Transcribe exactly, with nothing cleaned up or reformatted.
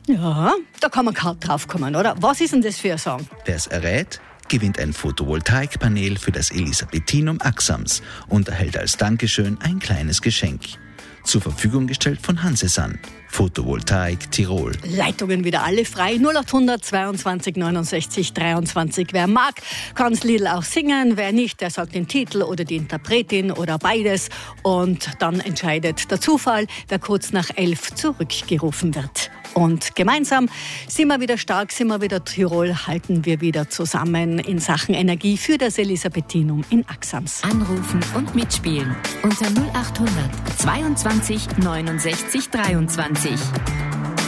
Ja, da kann man kaum drauf kommen, oder? Was ist denn das für ein Song? Wer es errät, gewinnt ein Photovoltaikpanel für das Elisabethinum Axams und erhält als Dankeschön ein kleines Geschenk. Zur Verfügung gestellt von Hansesan. Photovoltaik Tirol. Leitungen wieder alle frei. null acht hundert zweiundzwanzig neunundsechzig dreiundzwanzig. Wer mag, kann das Lied auch singen. Wer nicht, der sagt den Titel oder die Interpretin oder beides. Und dann entscheidet der Zufall, wer kurz nach elf zurückgerufen wird. Und gemeinsam sind wir wieder stark, sind wir wieder Tirol, halten wir wieder zusammen in Sachen Energie für das Elisabethinum in Axams. Anrufen und mitspielen unter null acht hundert zweiundzwanzig neunundsechzig dreiundzwanzig.